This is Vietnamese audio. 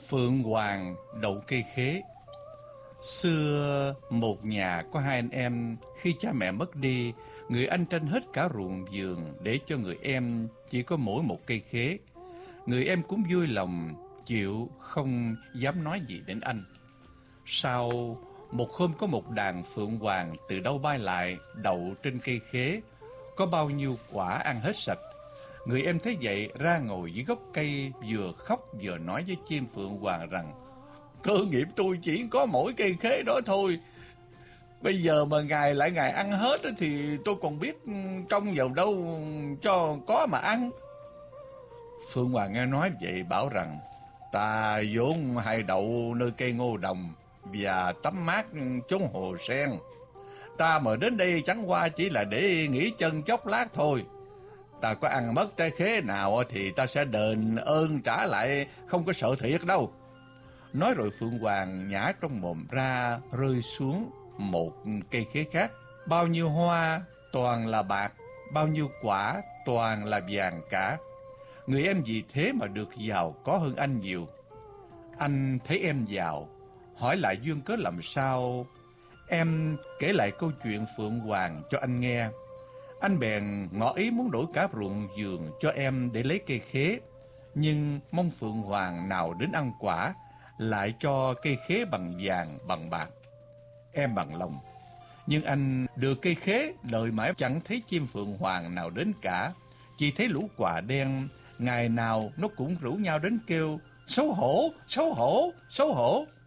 Phượng Hoàng đậu cây khế. Xưa một nhà có hai anh em, khi cha mẹ mất đi, người anh tranh hết cả ruộng vườn để cho người em chỉ có mỗi một cây khế. Người em cũng vui lòng chịu, không dám nói gì đến anh. Sau một hôm có một đàn phượng hoàng từ đâu bay lại, đậu trên cây khế, có bao nhiêu quả ăn hết sạch. Người em thấy vậy ra ngồi dưới gốc cây, vừa khóc vừa nói với chim phượng hoàng rằng: cơ nghiệp tôi chỉ có mỗi cây khế đó thôi. Bây giờ mà ngài ăn hết thì tôi còn biết trông vào đâu cho có mà ăn. Phượng hoàng nghe nói vậy bảo rằng: ta vốn hay đậu nơi cây ngô đồng và tắm mát chốn hồ sen. Ta mà đến đây chẳng qua chỉ là để nghỉ chân chốc lát thôi. Ta có ăn mất trái khế nào thì ta sẽ đền ơn trả lại, không có sợ thiệt đâu. Nói rồi Phượng Hoàng nhả trong mồm ra, rơi xuống một cây khế khác. Bao nhiêu hoa toàn là bạc, bao nhiêu quả toàn là vàng cả. Người em vì thế mà được giàu có hơn anh nhiều. Anh thấy em giàu, hỏi lại duyên cớ làm sao. Em kể lại câu chuyện Phượng Hoàng cho anh nghe. Anh bèn ngỏ ý muốn đổi cả ruộng vườn cho em để lấy cây khế, nhưng mong Phượng Hoàng nào đến ăn quả lại cho cây khế bằng vàng bằng bạc. Em bằng lòng, nhưng anh được cây khế đợi mãi chẳng thấy chim Phượng Hoàng nào đến cả. Chỉ thấy lũ quạ đen ngày nào nó cũng rủ nhau đến kêu: xấu hổ, xấu hổ, xấu hổ.